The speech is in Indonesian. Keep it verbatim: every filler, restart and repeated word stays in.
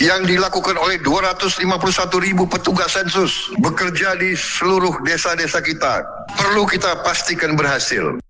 yang dilakukan oleh dua ratus lima puluh satu ribu petugas sensus bekerja di seluruh desa-desa kita perlu kita pastikan berhasil.